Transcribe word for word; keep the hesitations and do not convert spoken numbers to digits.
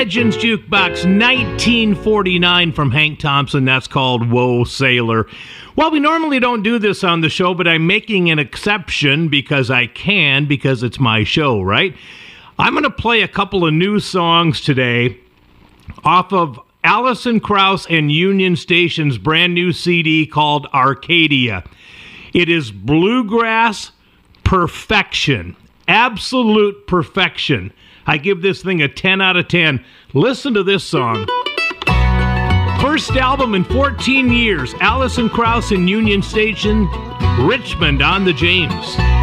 Legends Jukebox nineteen forty-nine from Hank Thompson. That's called Whoa Sailor. Well, we normally don't do this on the show, but I'm making an exception because I can, because it's my show, right? I'm going to play a couple of new songs today off of Alison Krauss and Union Station's brand new C D called Arcadia. It is bluegrass perfection, absolute perfection. I give this thing a ten out of ten. Listen to this song. First album in fourteen years, Alison Krauss and Union Station, Richmond on the James.